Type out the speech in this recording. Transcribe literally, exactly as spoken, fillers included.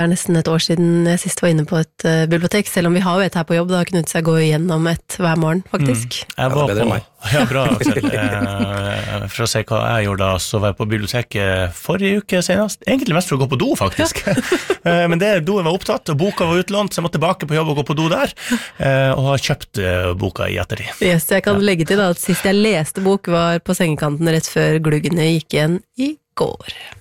Det er nesten et år siden jeg sist var inne på et uh, bibliotek, selv om vi har jo et her på jobb, da Knut seg gå igjennom et hver morgen, faktisk. Mm. Jeg var på, ja, bra, Aksel. eh, for å se hva jeg gjorde da, så var jeg på biblioteket forrige uke senest. Egentlig mest for å gå på do, faktisk. eh, men det, doen var opptatt, og boka var utlånt, så jeg måtte tilbake på jobb og gå på do der, eh, og har kjøpt eh, boka i ettertid. Yes, jeg kan ja. legge til da, at sist jeg leste bok var på sengekanten rett før gluggene gikk igjen i går.